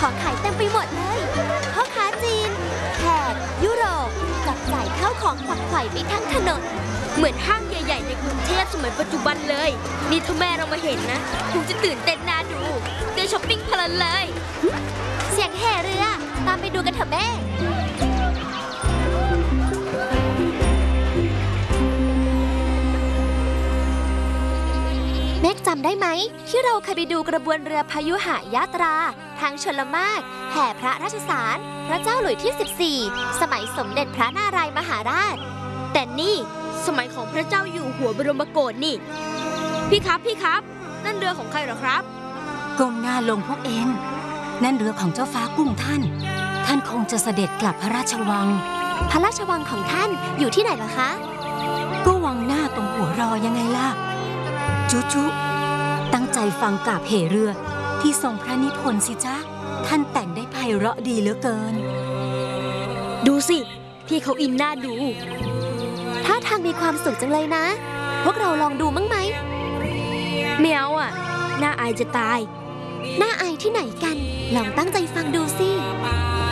ของขายเต็มไปหมดเลยพ่อค้าจีนแขกยุโรปจับจ่ายข้าวของขวักไขว่ไปทั้งถนนเหมือนห้างใหญ่ๆในกรุงเทพสมัยปัจจุบันเลยนี่ถ้าแม่เรามาเห็นนะคงจะตื่นเต้นน่าดูเดินช้อปปิ้งเพลินเลยเสียงแห่เรือตามไปดูกันเถอะแม่เมฆจำได้ไหมที่เราเคยไปดูกระบวนเรือพายุหายาตราทางชลมารแห่พระราชสารพระเจ้าหลุยส์ที่ 14สมัยสมเด็จพระนารายมหาราชแต่นี่สมัยของพระเจ้าอยู่หัวบรมโกศนี่พี่ครับนั่นเรือของใครเหรอครับก้มหน้าลงพวกเองนั่นเรือของเจ้าฟ้ากุ้งท่านคงจะเสด็จกลับพระราชวังพระราชวังของท่านอยู่ที่ไหนเหรอคะก็วังหน้าตรงหัวรอยังไงล่ะจุตั้งใจฟังกาบเหเรือที่ทรงพระนิพนธ์สิจ๊ะท่านแต่งได้ไพเราะดีเหลือเกินดูสิพี่เขาอินน่าดูท่าทางมีความสุขจังเลยนะพวกเราลองดูมั้งไหมไม่เอาอ่ะน่าอายจะตายน่าอายที่ไหนกันลองตั้งใจฟังดูสิ